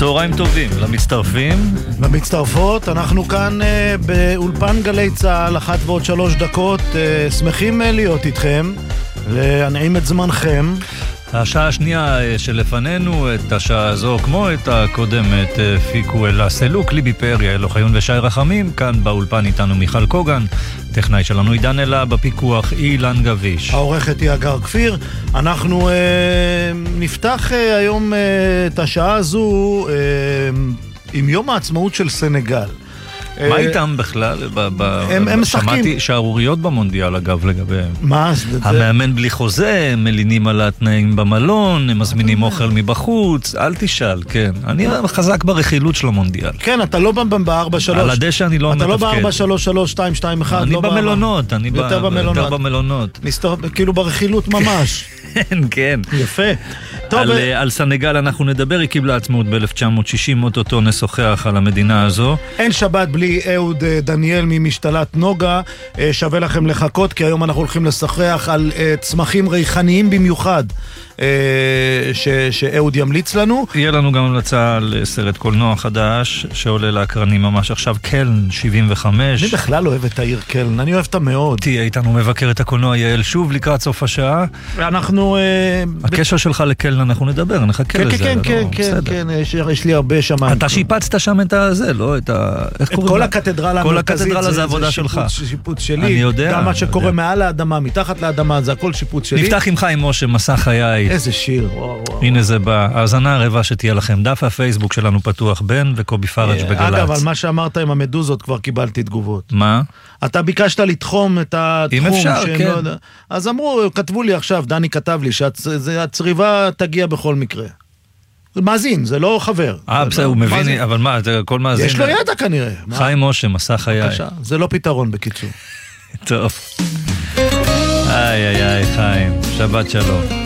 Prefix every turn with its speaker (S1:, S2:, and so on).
S1: צהריים טובים למצטרפים.
S2: למצטרפות, אנחנו כאן באולפן גלי צהל, 1:03, שמחים להיות איתכם, להנעים את זמנכם.
S1: השעה השנייה שלפנינו, את השעה הזו, כמו את הקודמת, פיקו אלה סלוק, ליבי פריה, אלו חיון ושי רחמים. כאן באולפן איתנו מיכל קוגן, טכנאי שלנו עידן אלה, בפיקוח אילן גביש.
S2: העורכת היא אגר כפיר. אנחנו נפתח היום את השעה הזו עם יום העצמאות של סנגל.
S1: מה איתם בכלל?
S2: הם
S1: שמעתי שערוריות במונדיאל, אגב, לגביהם.
S2: מה?
S1: המאמן בלי חוזה, מלינים על התנאים במלון, הם מזמינים אוכל מבחוץ, אל תשאל, כן. אני חזק ברכילות של המונדיאל.
S2: כן, אתה לא ב-4-3.
S1: על הדשא אני לא מתפקד.
S2: אתה לא ב-4-3-3-2-2-1.
S1: אני במלונות, אני יותר במלונות.
S2: כאילו ברכילות ממש.
S1: כן.
S2: יפה.
S1: על סנגל אנחנו נדבר, היא קיבלה עצמאות ב-1960, אותו נשוחח על המדינה הזו.
S2: אין שבת בלי אהוד דניאל ממשתלת נוגה, שווה לכם לחכות, כי היום אנחנו הולכים לשוחח על צמחים ריחניים במיוחד, שאהוד ימליץ לנו.
S1: יהיה לנו גם המלצה על סרט קולנוע חדש, שעולה להקרנים ממש עכשיו, קלן 75.
S2: אני בכלל אוהב את העיר קלן, אני אוהב אותה מאוד.
S1: תהיה איתנו מבקר את הקולנוע יעל שוב לקראת סוף השעה.
S2: אנחנו...
S1: הקשר שלך לקלן אנחנו נדבר, נחכה לזה.
S2: כן, יש לי הרבה שם.
S1: אתה שיפצת שם את זה, לא? את
S2: כל הקתדרלה המרכזית
S1: זה עבודה שלך.
S2: שיפוץ שלי.
S1: אני יודע.
S2: גם מה שקורה מעל האדמה, מתחת לאדמה, זה הכל שיפוץ שלי.
S1: נפתח עם חיים משה, מסע חיי.
S2: איזה שיר.
S1: הנה זה בא. האזנה הרבה שתהיה לכם. דף הפייסבוק שלנו פתוח, בן וקובי פרג' בגלץ.
S2: אגב, על מה שאמרת עם המדוזות כבר קיבלתי תגובות.
S1: מה?
S2: אתה ביקשת לתחום את התחום.
S1: אם אפשר, כן.
S2: אז אמרו, כתבו לי עכשיו, דני כתב לי, שהצריבה תגיע בכל מקרה. מאזין, זה לא חבר.
S1: בסדר, הוא מבין, אבל מה, כל מאזין...
S2: יש לו ידע כנראה.
S1: חיים משה, מסע חיי.
S2: זה לא פתרון בקיצור.
S1: טוב. איי, חיים, שבת שלום.